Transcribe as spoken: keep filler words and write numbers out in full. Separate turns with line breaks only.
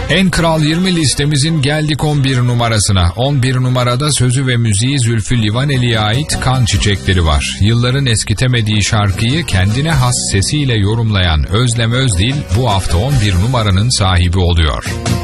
En Kral yirmi listemizin geldik on bir numarasına. on bir numarada sözü ve müziği Zülfü Livaneli'ye ait Kan Çiçekleri var. Yılların eskitemediği şarkıyı kendine has sesiyle yorumlayan Özlem Özdil bu hafta on bir numaranın sahibi oluyor.